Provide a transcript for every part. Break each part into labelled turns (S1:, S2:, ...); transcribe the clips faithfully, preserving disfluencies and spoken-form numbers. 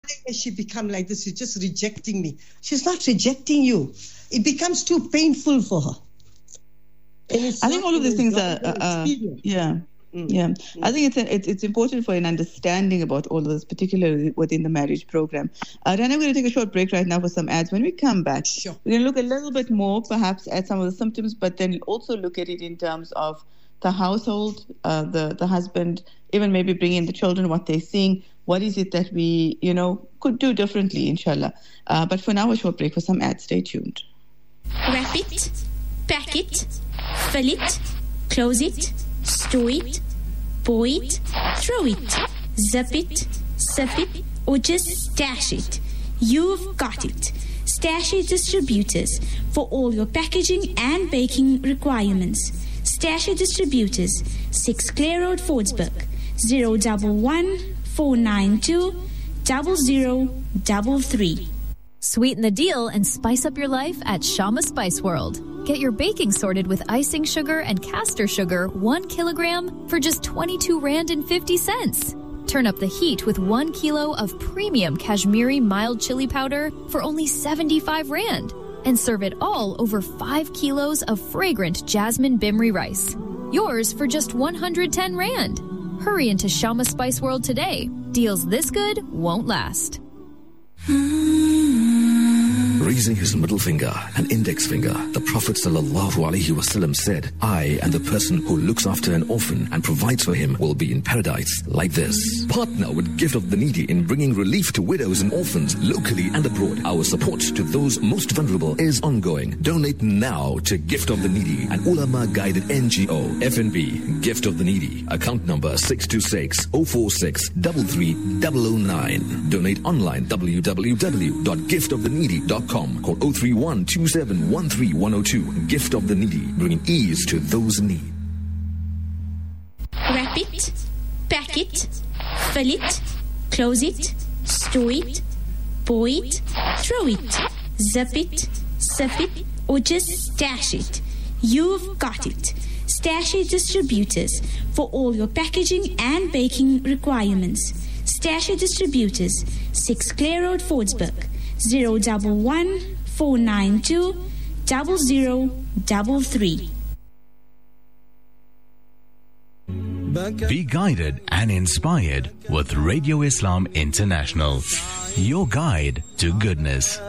S1: has she become like this? She's just rejecting me. She's not rejecting you. It becomes too painful for her.
S2: I think all of these things are, uh, uh, yeah. Mm. Yeah, mm. I think it's, a, it's it's important for an understanding about all of this, particularly within the marriage program. Uh, then I'm going to take a short break right now for some ads. When we come back,
S1: sure.
S2: we're going to look a little bit more, perhaps, at some of the symptoms, but then also look at it in terms of the household, uh, the the husband, even maybe bring in the children, what they're seeing. What is it that we, you know, could do differently, inshallah? Uh, but for now, a short break for some ads. Stay tuned.
S3: Wrap it, pack it, fill it, close it, store it, pour it, throw it, zip it, sip it, or just stash it. You've got it. Stash Distributors for all your packaging and baking requirements. Stash Distributors, six Clare Road, Fordsburg, zero one one, four nine two, zero zero three three.
S4: Sweeten the deal and spice up your life at Shama Spice World. Get your baking sorted with icing sugar and castor sugar, one kilogram for just twenty-two rand and fifty cents. Turn up the heat with one kilo of premium Kashmiri mild chili powder for only seventy-five rand. And serve it all over five kilos of fragrant jasmine bimri rice. Yours for just one hundred ten rand. Hurry into Shama Spice World today. Deals this good won't last.
S5: Raising his middle finger and index finger, the Prophet sallallahu alaihi wasallam said, I and the person who looks after an orphan and provides for him will be in paradise like this. Partner with Gift of the Needy in bringing relief to widows and orphans locally and abroad. Our support to those most vulnerable is ongoing. Donate now to Gift of the Needy, an ulama-guided N G O. F N B, Gift of the Needy. Account number six two six, zero four six, three three zero zero nine. Donate online, w w w dot gift of the needy dot com. Call zero three one, two seven one three one zero two. Gift of the Needy, bringing ease to those in need.
S3: Wrap it, pack it, fill it, close it, store it, pour it, throw it, zip it, sip it, or just stash it. You've got it. Stash Distributors for all your packaging and baking requirements. Stash Distributors, six Clare Road, Fordsburg, zero one one, four nine two, zero zero three three.
S6: Be guided and inspired with Radio Islam International, your guide to goodness.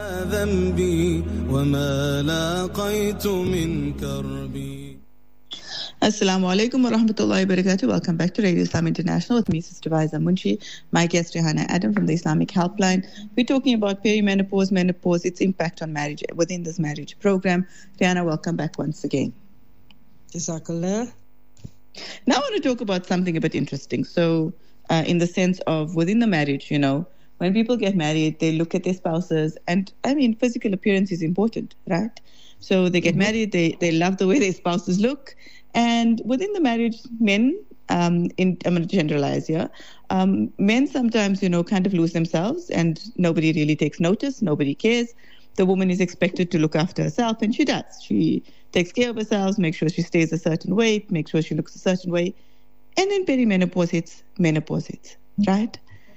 S2: Assalamu alaikum wa rahmatullahi wa barakatuh. Welcome back to Radio Islam International with me, Sister Faiza Munshi, my guest Rehana Adam from the Islamic Helpline. We're talking about perimenopause, menopause, its impact on marriage within this marriage program. Rehana, welcome back once again.
S1: Jazakallah.
S2: Now I want to talk about something a bit interesting. So, uh, in the sense of within the marriage, you know, when people get married, they look at their spouses, and I mean, physical appearance is important, right? So they get mm-hmm. married, they they love the way their spouses look. And within the marriage, men, um, in, I'm going to generalize here, um, men sometimes, you know, kind of lose themselves and nobody really takes notice, nobody cares. The woman is expected to look after herself, and she does. She takes care of herself, makes sure she stays a certain weight, makes sure she looks a certain way. And then perimenopause hits, menopause hits, right?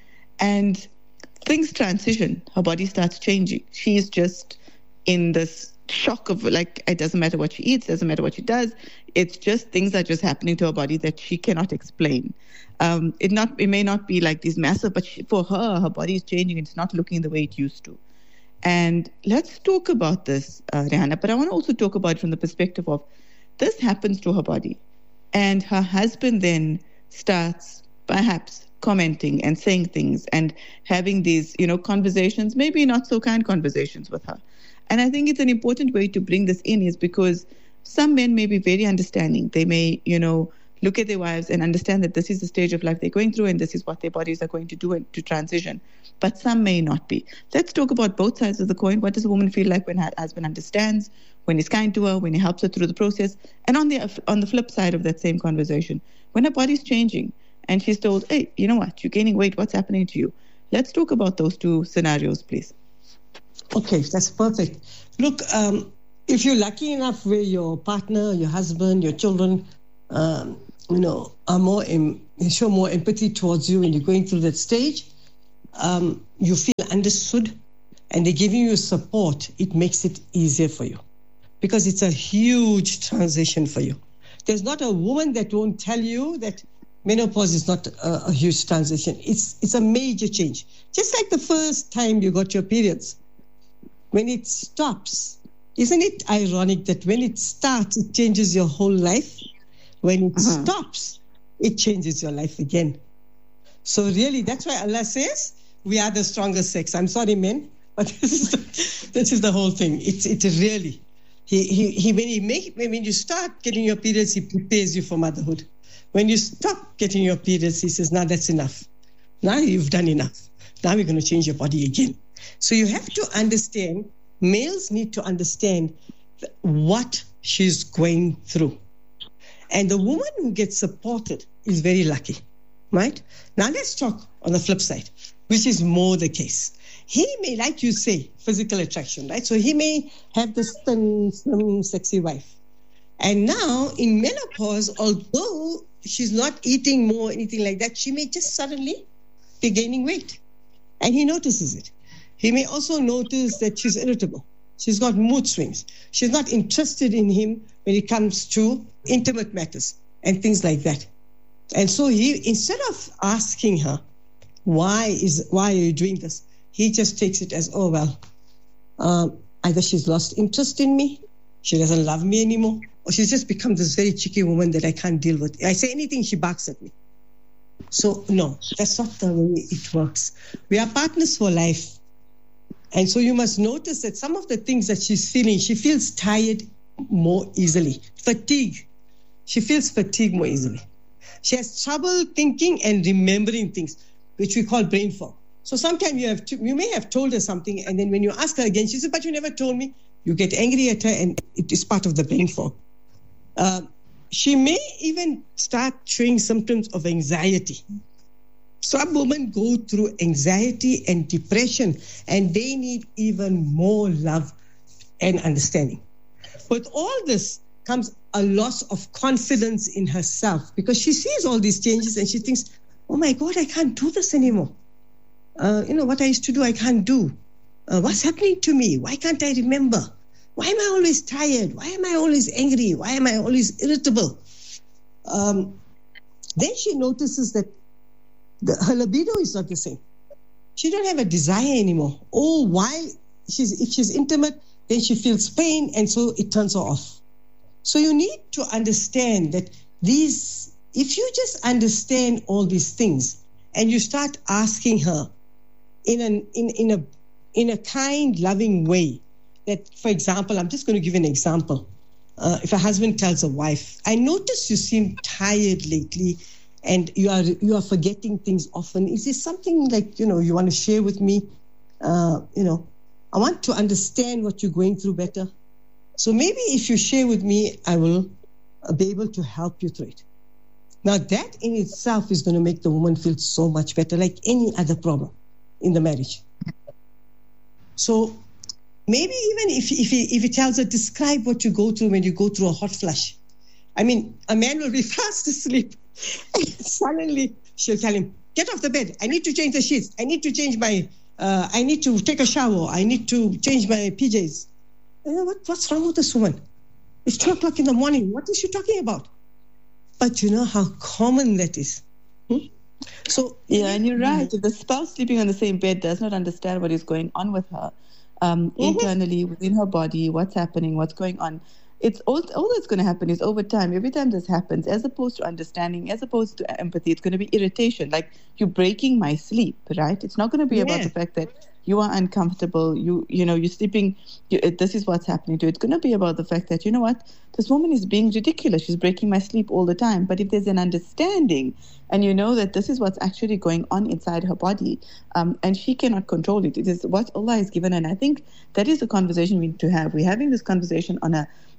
S2: And things transition. Her body starts changing. She's just in this shock of, like, it doesn't matter what she eats, doesn't matter what she does. It's just things are just happening to her body that she cannot explain. Um, it not it may not be like these massive, but she, for her, her body is changing. It's not looking the way it used to. And let's talk about this, uh, Rehana. But I want to also talk about it from the perspective of this happens to her body, and her husband then starts perhaps commenting and saying things and having these, you know, conversations, maybe not so kind conversations with her. And I think it's an important way to bring this in is because some men may be very understanding. They may, you know, look at their wives and understand that this is the stage of life they're going through and this is what their bodies are going to do to transition. But some may not be. Let's talk about both sides of the coin. What does a woman feel like when her husband understands, when he's kind to her, when he helps her through the process? And on the on the flip side of that same conversation, when her body's changing and she's told, hey, you know what, you're gaining weight, what's happening to you? Let's talk about those two scenarios, please.
S1: Okay, that's perfect. Look, um, if you're lucky enough where your partner, your husband, your children, um, you know, are more, em- show more empathy towards you when you're going through that stage, um, you feel understood and they're giving you support, it makes it easier for you because it's a huge transition for you. There's not a woman that won't tell you that menopause is not a, a huge transition. It's it's a major change. Just like the first time you got your periods. When it stops, isn't it ironic that when it starts, it changes your whole life? When it uh-huh. stops, it changes your life again. So really, that's why Allah says, we are the strongest sex. I'm sorry, men, but this is the, this is the whole thing. It's it really, he, he, he, when, he make, when you start getting your periods, he prepares you for motherhood. When you stop getting your periods, he says, now that's enough. Now you've done enough. Now we're going to change your body again. So you have to understand, males need to understand what she's going through. And the woman who gets supported is very lucky, right? Now let's talk on the flip side, which is more the case. He may, like you say, physical attraction, right? So he may have this thin, slim, sexy wife. And now in menopause, although she's not eating more or anything like that, she may just suddenly be gaining weight. And he notices it. He may also notice that she's irritable. She's got mood swings. She's not interested in him when it comes to intimate matters and things like that. And so he, instead of asking her, why is why are you doing this? He just takes it as, oh, well, um, either she's lost interest in me, she doesn't love me anymore, or she's just become this very cheeky woman that I can't deal with. I say anything, she barks at me. So, no, that's not the way it works. We are partners for life. And so you must notice that some of the things that she's feeling, she feels tired more easily. Fatigue. She feels fatigue more easily. She has trouble thinking and remembering things, which we call brain fog. So sometimes you have to, you may have told her something, and then when you ask her again, she says, but you never told me. You get angry at her, and it is part of the brain fog. Uh, she may even start showing symptoms of anxiety. Some women go through anxiety and depression, and they need even more love and understanding. With all this comes a loss of confidence in herself because she sees all these changes and she thinks, oh my God, I can't do this anymore. Uh, you know, what I used to do, I can't do. Uh, what's happening to me? Why can't I remember? Why am I always tired? Why am I always angry? Why am I always irritable? Um, then she notices that the, her libido is not the same. She don't have a desire anymore. Oh, while she's if she's intimate, then she feels pain, and so it turns her off. So you need to understand that these, if you just understand all these things, and you start asking her in an in in a in a kind, loving way, that, for example, I'm just going to give an example. Uh, if a husband tells a wife, I notice you seem tired lately and you are you are forgetting things often. Is there something like, you know, you want to share with me? Uh, you know, I want to understand what you're going through better. So maybe if you share with me, I will be able to help you through it. Now, that in itself is going to make the woman feel so much better, like any other problem in the marriage. So maybe even if if he, if he tells her, describe what you go through when you go through a hot flush. I mean, a man will be fast asleep. And suddenly she'll tell him, get off the bed. I need to change the sheets. I need to change my, uh, I need to take a shower. I need to change my P Js. You know, what, what's wrong with this woman? It's two o'clock in the morning. What is she talking about? But you know how common that is. Hmm? So
S2: yeah, and you're right. If the spouse sleeping on the same bed does not understand what is going on with her, um, mm-hmm. internally within her body, what's happening, what's going on, it's all all that's going to happen is over time. Every time this happens, as opposed to understanding, as opposed to empathy, it's going to be irritation. Like, you're breaking my sleep, right? It's not going to be yeah. about the fact that you are uncomfortable, you you know, you're sleeping, you, this is what's happening to you. It's going to be about the fact that, you know what, this woman is being ridiculous. She's breaking my sleep all the time. But if there's an understanding and you know that this is what's actually going on inside her body, um, and she cannot control it, it is what Allah has given her. And I think that is the conversation we need to have. We're having this conversation on a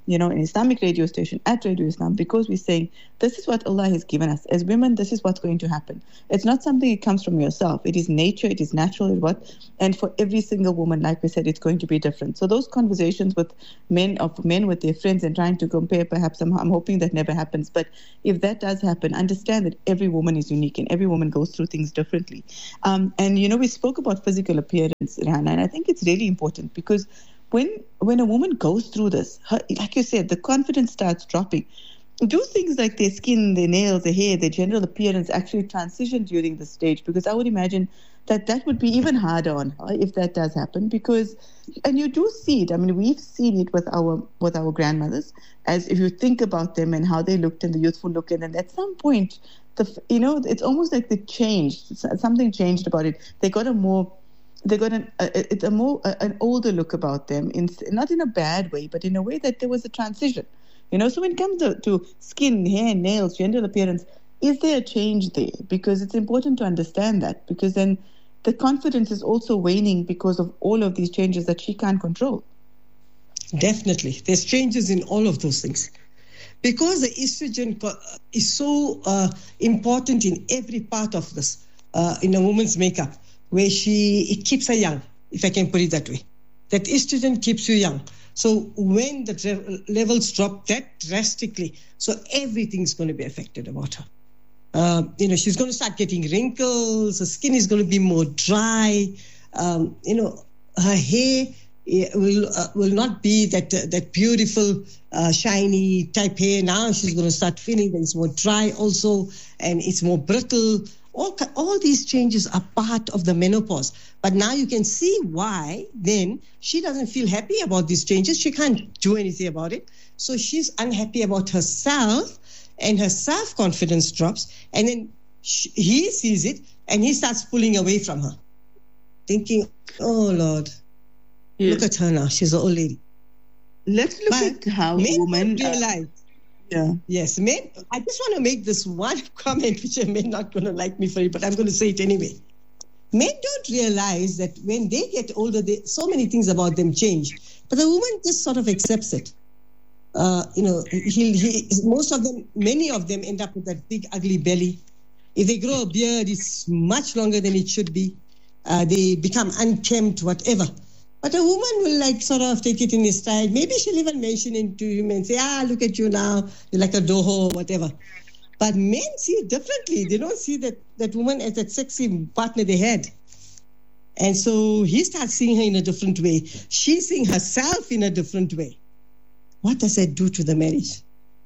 S2: you know, an Islamic radio station at Radio Islam, because we're saying this is what Allah has given us. As women, this is what's going to happen. It's not something that comes from yourself. It is nature. It is natural. It what, and for every single woman, like we said, it's going to be different. So those conversations with men, of men with their friends, and trying to compare, perhaps I'm, I'm hoping that never happens. But if that does happen, understand that every woman is unique and every woman goes through things differently. Um, and you know, we spoke about physical appearance, Rihanna, and I think it's really important because When when a woman goes through this, her, like you said, the confidence starts dropping. Do things like their skin, their nails, their hair, their general appearance actually transition during the stage? Because I would imagine that that would be even harder on her if that does happen. Because, and you do see it. I mean, we've seen it with our with our grandmothers. As if you think about them and how they looked and the youthful look, and then at some point, the you know, it's almost like they changed. Something changed about it. They got a more They got an a, it's a more a, an older look about them, in not in a bad way, but in a way that there was a transition. You know, so when it comes to, to skin, hair, nails, general appearance, is there a change there? Because it's important to understand that, because then the confidence is also waning because of all of these changes that she can't control.
S1: Definitely, there's changes in all of those things, because the estrogen is so uh, important in every part of this uh, in a woman's makeup. Where she, it keeps her young, if I can put it that way. That estrogen keeps you young. So when the levels drop that drastically, so everything's going to be affected about her. Uh, you know, she's going to start getting wrinkles, her skin is going to be more dry. Um, you know, her hair will uh, will not be that uh, that beautiful, uh, shiny type hair. Now she's going to start feeling that it's more dry also, and it's more brittle. All, all these changes are part of the menopause. But now you can see why then she doesn't feel happy about these changes. She can't do anything about it. So she's unhappy about herself, and her self-confidence drops. And then she, he sees it, and he starts pulling away from her, thinking, oh, Lord, yes. Look at her now. She's an old lady.
S2: Let's look
S1: but
S2: at how
S1: men
S2: women
S1: realize.
S2: Yeah.
S1: Yes, men. I just want to make this one comment, which are men not going to like me for it, but I'm going to say it anyway. Men don't realize that when they get older, they, so many things about them change, but the woman just sort of accepts it. Uh, you know, he, he, most of them, many of them end up with that big, ugly belly. If they grow a beard, it's much longer than it should be. Uh, they become unkempt, whatever. But a woman will like sort of take it in his stride. Maybe she'll even mention it to him and say, ah, look at you now. You're like a doho or whatever. But men see it differently. They don't see that, that woman as that sexy partner they had. And so he starts seeing her in a different way. She's seeing herself in a different way. What does that do to the marriage?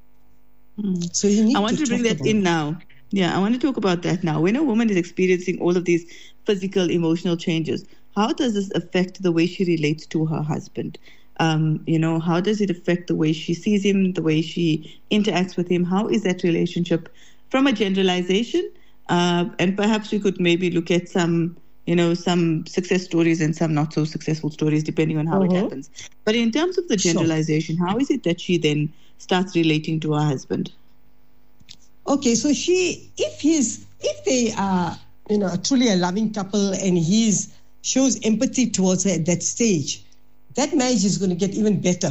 S2: Mm.
S1: So you need
S2: I want
S1: to,
S2: to bring that in now. Yeah, I want to talk about that now. When a woman is experiencing all of these physical, emotional changes, how does this affect the way she relates to her husband? Um, you know, how does it affect the way she sees him, the way she interacts with him? How is that relationship from a generalization? Uh, and perhaps we could maybe look at some, you know, some success stories and some not so successful stories, depending on how mm-hmm. it happens. But in terms of the generalization, sure. How is it that she then starts relating to her husband?
S1: Okay, so she, if he's, if they are, you know, truly a loving couple and he's shows empathy towards her at that stage, that marriage is going to get even better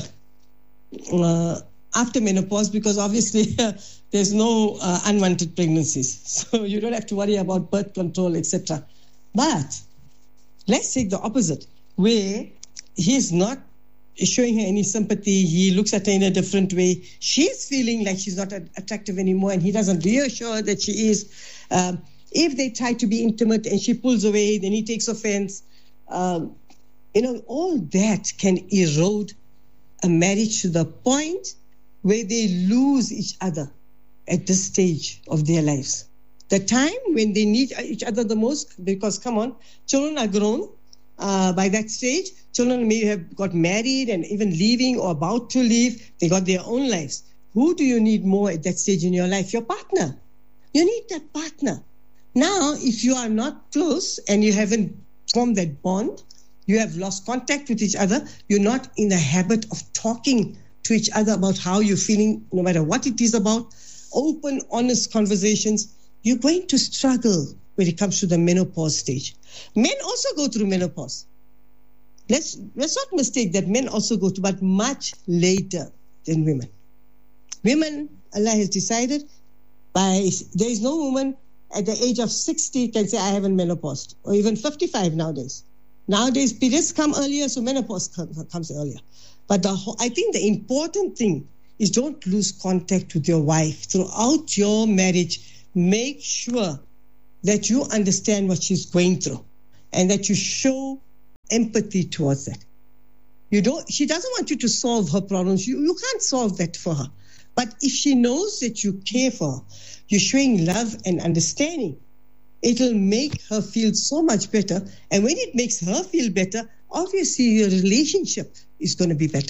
S1: uh, after menopause, because obviously uh, there's no uh, unwanted pregnancies. So you don't have to worry about birth control, et cetera. But let's take the opposite, where he's not showing her any sympathy. He looks at her in a different way. She's feeling like she's not attractive anymore, and he doesn't reassure her that she is. Um, if they try to be intimate and she pulls away, then he takes offense. Um, you know, all that can erode a marriage to the point where they lose each other at this stage of their lives. The time when they need each other the most, because, come on, children are grown uh, by that stage. Children may have got married and even leaving or about to leave. They got their own lives. Who do you need more at that stage in your life? Your partner. You need that partner. Now, if you are not close and you haven't formed that bond, you have lost contact with each other, you're not in the habit of talking to each other about how you're feeling, no matter what it is about, open, honest conversations, you're going to struggle when it comes to the menopause stage. Men also go through menopause. Let's, let's not mistake that men also go through, but much later than women. Women, Allah has decided, by there is no woman at the age of sixty can say, I haven't menopaused, or even fifty-five nowadays. Nowadays, periods come earlier, so menopause comes earlier. But the whole, I think the important thing is don't lose contact with your wife. Throughout your marriage, make sure that you understand what she's going through and that you show empathy towards that. You don't. She doesn't want you to solve her problems. You, you can't solve that for her. But if she knows that you care for her, you're showing love and understanding, it'll make her feel so much better. And when it makes her feel better, obviously your relationship is going to be better.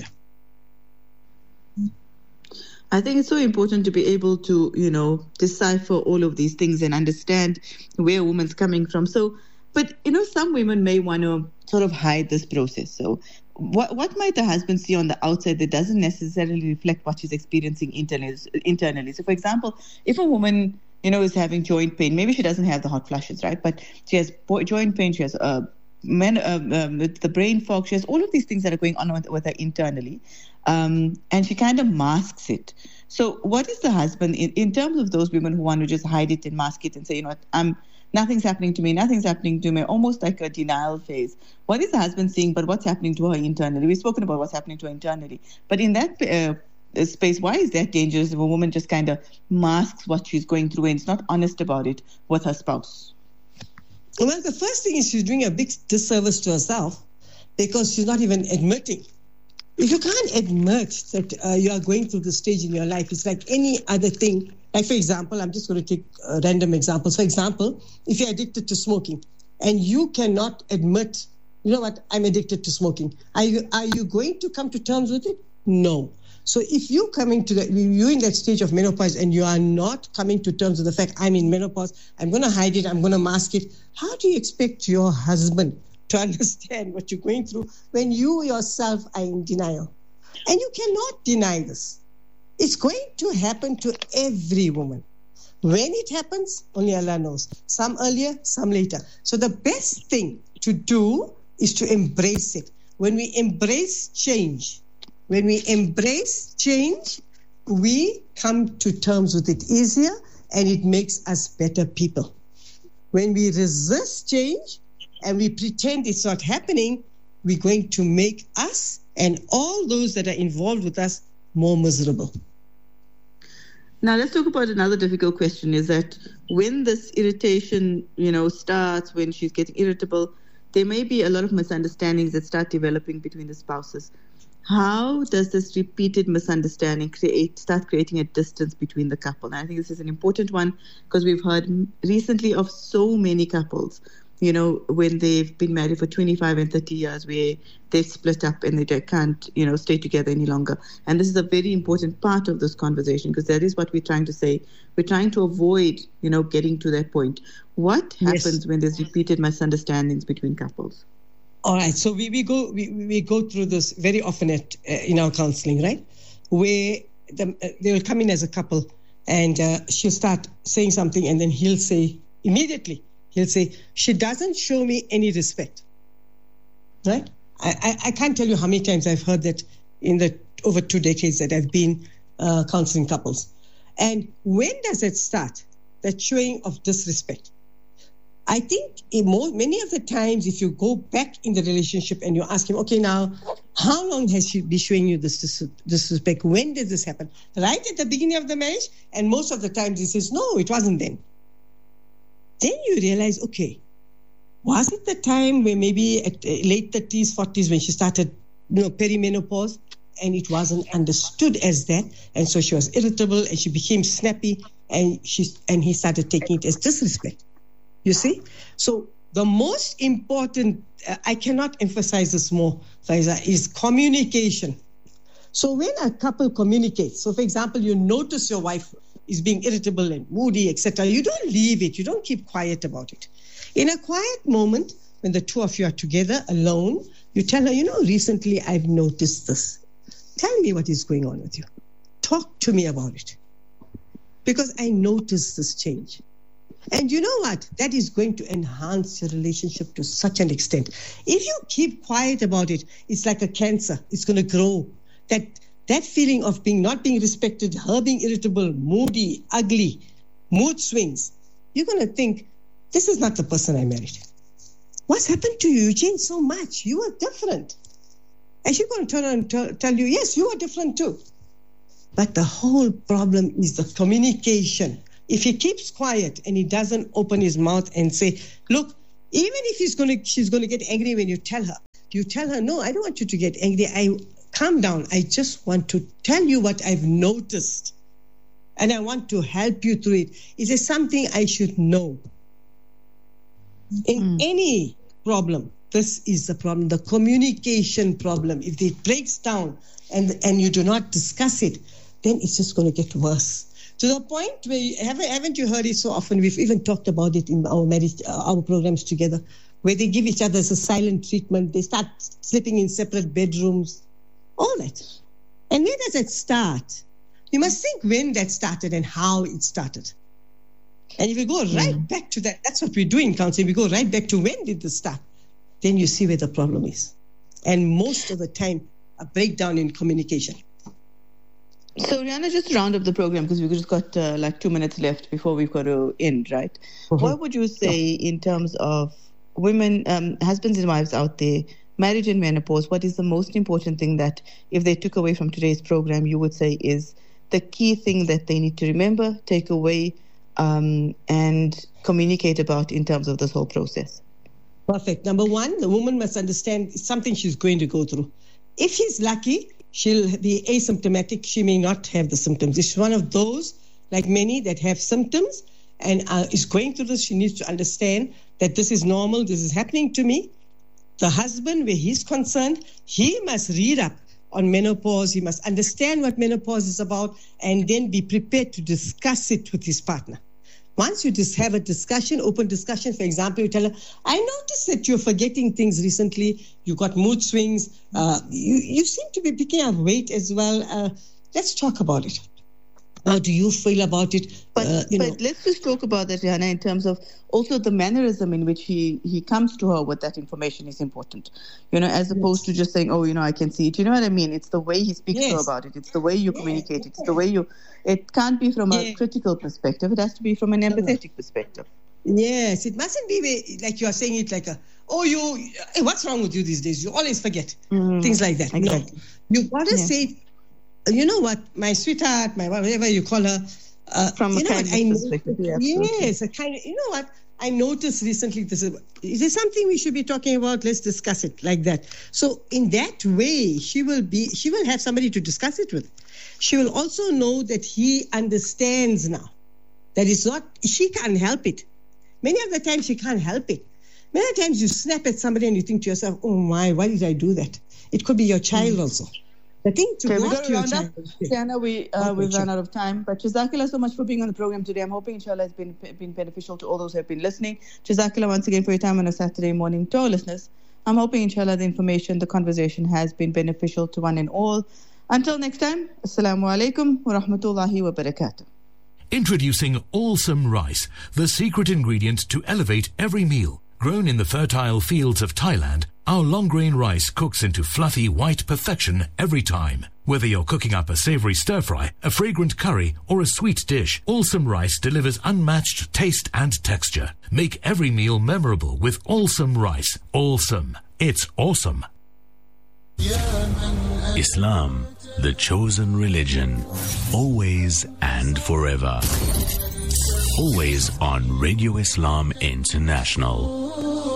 S2: I think it's so important to be able to, you know, decipher all of these things and understand where a woman's coming from. So, but, you know, some women may want to sort of hide this process. So what what might the husband see on the outside that doesn't necessarily reflect what she's experiencing internally? internally? So, for example, if a woman, you know, is having joint pain, maybe she doesn't have the hot flushes, right? But she has joint pain, she has uh, men, uh, um, the brain fog, she has all of these things that are going on with, with her internally. Um, and she kind of masks it. So what is the husband, in, in terms of those women who want to just hide it and mask it and say, you know what, I'm, nothing's happening to me, nothing's happening to me, almost like a denial phase. What is the husband seeing, but what's happening to her internally? We've spoken about what's happening to her internally. But in that uh, space, why is that dangerous if a woman just kind of masks what she's going through and is not honest about it with her spouse?
S1: Well, the first thing is she's doing a big disservice to herself because she's not even admitting. If you can't admit that uh, you are going through the stage in your life, it's like any other thing. Like, for example, I'm just going to take uh, random examples. For example, if you're addicted to smoking and you cannot admit, you know what, I'm addicted to smoking. Are you, are you going to come to terms with it? No. So if you're coming to that, you're in that stage of menopause and you are not coming to terms with the fact, I'm in menopause, I'm going to hide it, I'm going to mask it, how do you expect your husband to understand what you're going through when you yourself are in denial? And you cannot deny this. It's going to happen to every woman. When it happens, only Allah knows. Some earlier, some later. So the best thing to do is to embrace it. When we embrace change, when we embrace change, we come to terms with it easier and it makes us better people. When we resist change, and we pretend it's not happening, we're going to make us and all those that are involved with us more miserable.
S2: Now, let's talk about another difficult question, is that when this irritation, you know, starts, when she's getting irritable, there may be a lot of misunderstandings that start developing between the spouses. How does this repeated misunderstanding create start creating a distance between the couple? And I think this is an important one because we've heard recently of so many couples, you know, when they've been married for twenty-five and thirty years, where they've split up and they can't, you know, stay together any longer. And this is a very important part of this conversation because that is what we're trying to say. We're trying to avoid, you know, getting to that point. What happens yes. when there's repeated misunderstandings between couples?
S1: All right. So we, we go we, we go through this very often at uh, in our counseling, right? Where the, uh, they will come in as a couple and uh, she'll start saying something and then he'll say immediately, he'll say, she doesn't show me any respect, right? I, I, I can't tell you how many times I've heard that in the over two decades that I've been uh, counseling couples. And when does it start? That showing of disrespect. I think in more, many of the times, if you go back in the relationship and you ask him, okay, now, how long has she been showing you this dis- disrespect? When did this happen? Right at the beginning of the marriage? And most of the times he says, no, it wasn't then. Then you realize, okay, was it the time where maybe at late thirties, forties, when she started, you know, perimenopause, and it wasn't understood as that, and so she was irritable and she became snappy, and she and he started taking it as disrespect. You see? So the most important, uh, I cannot emphasize this more, Faiza, is communication. So when a couple communicates, so for example, you notice your wife is being irritable and moody, et cetera, you don't leave it. You don't keep quiet about it. In a quiet moment, when the two of you are together, alone, you tell her, you know, recently I've noticed this. Tell me what is going on with you. Talk to me about it. Because I noticed this change. And you know what? That is going to enhance your relationship to such an extent. If you keep quiet about it, it's like a cancer. It's going to grow. That that feeling of being not being respected, her being irritable, moody, ugly, mood swings, you're going to think, this is not the person I married. What's happened to you? You changed so much. You are different. And she's going to turn around and t- tell you, yes, you are different too. But the whole problem is the communication. If he keeps quiet and he doesn't open his mouth and say, look, even if he's going to, she's going to get angry when you tell her, you tell her, no, I don't want you to get angry. I calm down. I just want to tell you what I've noticed. And I want to help you through it. Is there something I should know? In mm. any problem, this is the problem, the communication problem. If it breaks down and, and you do not discuss it, then it's just going to get worse. To the point where, you, haven't, haven't you heard it so often? We've even talked about it in our marriage, uh, our programs together, where they give each other a silent treatment. They start sleeping in separate bedrooms, all that. And where does it start? You must think when that started and how it started. And if you go right mm. back to that, that's what we do in counseling. We go right back to when did this start? Then you see where the problem is. And most of the time, a breakdown in communication.
S2: So, Rihanna, just to round up the program, because we've just got uh, like two minutes left before we've got to end, right? Mm-hmm. What would you say in terms of women, um, husbands and wives out there, marriage and menopause, what is the most important thing that if they took away from today's program, you would say is the key thing that they need to remember, take away, um, and communicate about in terms of this whole process?
S1: Perfect. Number one, the woman must understand it's something she's going to go through. If she's lucky, she'll be asymptomatic. She may not have the symptoms. If she's one of those, like many, that have symptoms and uh, is going through this, she needs to understand that this is normal, this is happening to me. The husband, where he's concerned, he must read up on menopause. He must understand what menopause is about and then be prepared to discuss it with his partner. Once you just have a discussion, open discussion, for example, you tell her, I noticed that you're forgetting things recently. You got mood swings. Uh, you, you seem to be picking up weight as well. Uh, let's talk about it. How do you feel about it?
S2: But,
S1: uh, you
S2: but
S1: know.
S2: let's just talk about that, Rihanna, in terms of also the mannerism in which he, he comes to her with that information is important. You know, as opposed yes. to just saying, oh, you know, I can see it. You know what I mean? It's the way he speaks yes. to her about it. It's the way you communicate. It's the way you... It can't be from a yeah. critical perspective. It has to be from an empathetic perspective.
S1: Yes, it mustn't be like you are saying it like a, oh, you, hey, what's wrong with you these days? You always forget. Mm. Things like that. Exactly. No, you've got to yeah. say, you know what, my sweetheart, my whatever you call her. Uh,
S2: from
S1: you
S2: a
S1: know
S2: kind
S1: what, I
S2: perspective.
S1: Know, yes, a kind of, you know what, I noticed recently, this is, is there something we should be talking about? Let's discuss it like that. So in that way, she will be, she will have somebody to discuss it with. She will also know that he understands now. That it's not, she can't help it. Many of the times she can't help it. Many times you snap at somebody and you think to yourself, oh my, why did I do that? It could be your child mm. also. The thing to
S2: okay,
S1: go
S2: we got to round up. Sienna, we, uh,
S1: okay,
S2: we've
S1: sure.
S2: run out of time. But Jazakallah so much for being on the program today. I'm hoping, inshallah, it's been, been beneficial to all those who have been listening. Jazakallah once again for your time on a Saturday morning. To our listeners, I'm hoping, inshallah, the information, the conversation has been beneficial to one and all. Until next time, Assalamu alaikum wa rahmatullahi wa barakatuh.
S6: Introducing Allsome Rice, the secret ingredient to elevate every meal. Grown in the fertile fields of Thailand, our long-grain rice cooks into fluffy white perfection every time. Whether you're cooking up a savory stir-fry, a fragrant curry, or a sweet dish, Allsome Rice delivers unmatched taste and texture. Make every meal memorable with Allsome Rice. Allsome. It's awesome. Islam, the chosen religion, always and forever. Always on Radio Islam International.